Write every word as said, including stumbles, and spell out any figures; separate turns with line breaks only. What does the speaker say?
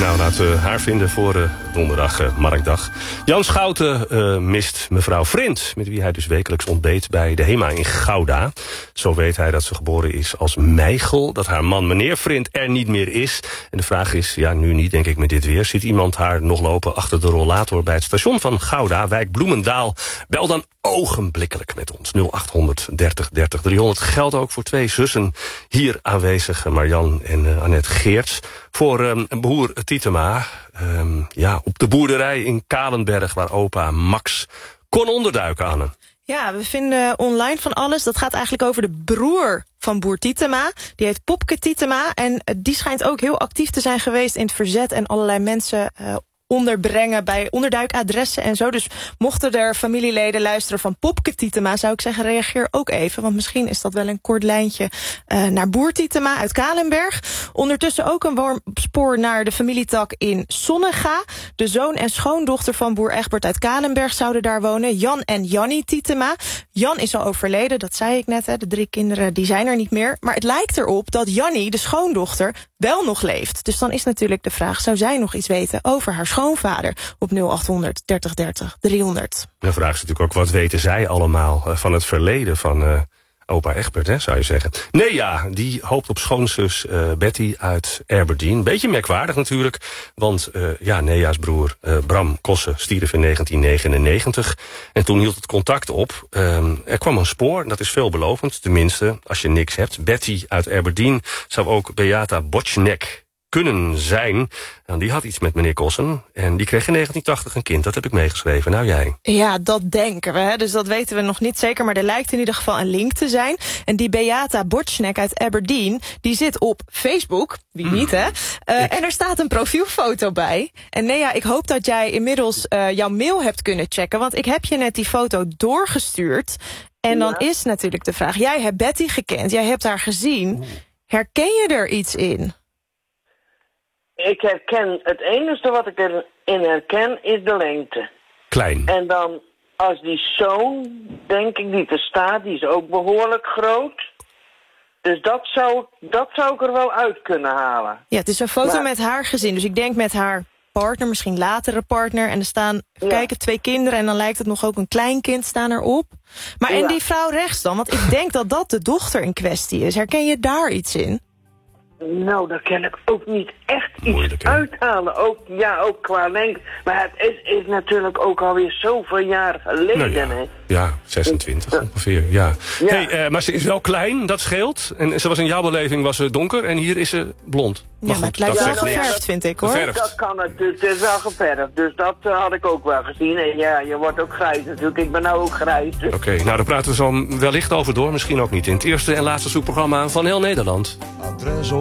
Nou, laten we haar vinden voor uh, donderdag, uh, marktdag. Jan Schouten uh, mist mevrouw Vrind, met wie hij dus wekelijks ontbeet bij de HEMA in Gouda. Zo weet hij dat ze geboren is als Meigel, dat haar man meneer Vrind er niet meer is. En de vraag is, ja, nu niet, denk ik, met dit weer. Ziet iemand haar nog lopen achter de rollator bij het station van Gouda, wijk Bloemendaal? Bel dan ogenblikkelijk met ons. nul acht honderd dertig dertig driehonderd. Geldt ook voor twee zussen hier aanwezig, Marjan en uh, Annette Geerts. Voor um, boer Tietema, um, ja, op de boerderij in Kalenberg, waar opa Max kon onderduiken, Anne.
Ja, we vinden online van alles. Dat gaat eigenlijk over de broer van boer Tietema. Die heet Popke Tietema. En die schijnt ook heel actief te zijn geweest in het verzet en allerlei mensen uh, onderbrengen bij onderduikadressen en zo. Dus mochten er familieleden luisteren van Popke Tietema, zou ik zeggen, reageer ook even. Want misschien is dat wel een kort lijntje uh, naar boer Tietema uit Kalenberg. Ondertussen ook een warm spoor naar de familietak in Sonnega. De zoon en schoondochter van boer Egbert uit Kalenberg zouden daar wonen. Jan en Jannie Tietema. Jan is al overleden, dat zei ik net. Hè. De drie kinderen die zijn er niet meer. Maar het lijkt erop dat Jannie, de schoondochter, wel nog leeft. Dus dan is natuurlijk de vraag, zou zij nog iets weten over haar schoonvader? Op nul acht honderd dertig dertig driehonderd.
De vraag is natuurlijk ook, wat weten zij allemaal uh, van het verleden van uh, opa Egbert, hè, zou je zeggen. Nee, ja, die hoopt op schoonzus uh, Betty uit Aberdeen. Beetje merkwaardig natuurlijk, want uh, ja, Nea's broer uh, Bram Kosse stierf in negentien negenennegentig. En toen hield het contact op. Um, er kwam een spoor, dat is veelbelovend, tenminste, als je niks hebt. Betty uit Aberdeen zou ook Beata Botchnek kunnen zijn. Nou, die had iets met meneer Kossen en die kreeg in negentien tachtig een kind. Dat heb ik meegeschreven. Nou, jij.
Ja, dat denken we. Hè? Dus dat weten we nog niet zeker. Maar er lijkt in ieder geval een link te zijn. En die Beata Botchnek uit Aberdeen, die zit op Facebook. Wie mm. niet, hè? Uh, en er staat een profielfoto bij. En Nea, ik hoop dat jij inmiddels uh, jouw mail hebt kunnen checken. Want ik heb je net die foto doorgestuurd. En dan ja. is natuurlijk de vraag, jij hebt Betty gekend. Jij hebt haar gezien. Herken je er iets in?
Ik herken, het enige wat ik erin herken is de lengte.
Klein.
En dan, als die zoon, denk ik, die er staat, die is ook behoorlijk groot. Dus dat zou, dat zou ik er wel uit kunnen halen.
Ja, het is een foto
maar,
met haar gezin. Dus ik denk met haar partner, misschien latere partner. En er staan, ja. kijken, twee kinderen en dan lijkt het nog ook een kleinkind staan erop. Maar ja. en die vrouw rechts dan? Want ik denk dat dat de dochter in kwestie is. Herken je daar iets in?
Nou, daar kan ik ook niet echt iets uithalen. Ook, ja, ook qua lengte. Maar het is, is natuurlijk ook alweer zoveel jaar geleden,
nou ja.
hè?
Ja, zesentwintig ja. ongeveer, ja. ja. Hey, uh, maar ze is wel klein, dat scheelt. En ze was in jouw beleving was ze donker en hier is ze blond.
Maar ja, goed, maar het lijkt wel geverfd,
niks.
vind ik, hoor.
Geverfd.
Dat kan het, het is wel geverfd. Dus dat uh, had ik ook wel gezien. En ja, je wordt ook grijs natuurlijk. Ik ben nou ook grijs. Dus.
Oké, okay, nou daar praten we zo wellicht over door. Misschien ook niet in het eerste en laatste zoekprogramma van heel Nederland. Adres